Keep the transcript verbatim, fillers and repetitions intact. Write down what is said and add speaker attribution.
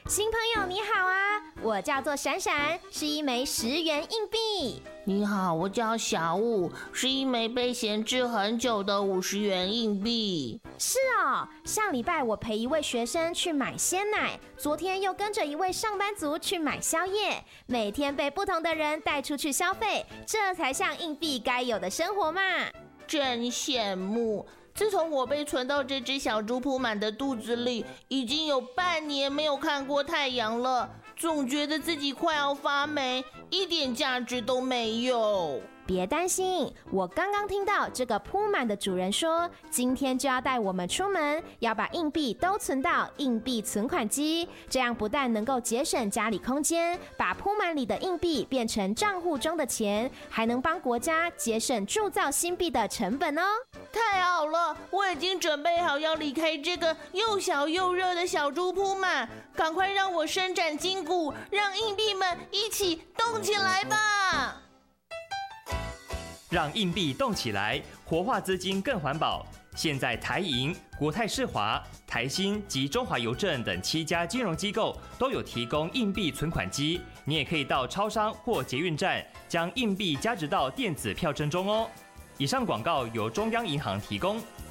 Speaker 1: 新朋友你好啊，我叫做闪闪，是一枚十元硬币。
Speaker 2: 你好，我叫小五，是一枚被闲置很久的五十元硬币。
Speaker 1: 是哦，上礼拜我陪一位学生去买鲜奶，昨天又跟着一位上班族去买宵夜，每天被不同的人带出去消费，这才像硬币该有的生活嘛。
Speaker 2: 真羡慕。自从我被存到这只小猪铺满的肚子里，已经有半年没有看过太阳了，总觉得自己快要发霉，一点价值都没有。
Speaker 1: 别担心，我刚刚听到这个铺满的主人说，今天就要带我们出门，要把硬币都存到硬币存款机，这样不但能够节省家里空间，把铺满里的硬币变成账户中的钱，还能帮国家节省铸造新币的成本哦。
Speaker 2: 太好了，我已经准备好要离开这个又小又热的小猪铺满，赶快让我伸展筋骨，让硬币们一起动起来吧！
Speaker 3: 让硬币动起来，活化资金更环保。现在台银、国泰世华、台新及中华邮政等七家金融机构都有提供硬币存款机，你也可以到超商或捷运站将硬币加值到电子票证中哦。以上广告由中央银行提供。